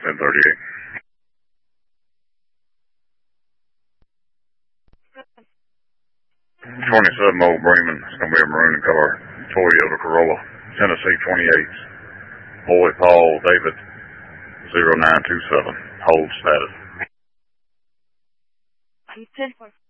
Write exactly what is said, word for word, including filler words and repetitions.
ten thirty-eight. twenty-seven Old Bremen. It's going to be a maroon color Toyota Corolla. Tennessee twenty-eight. Boy Paul David zero nine two seven. Hold status. I'm ten for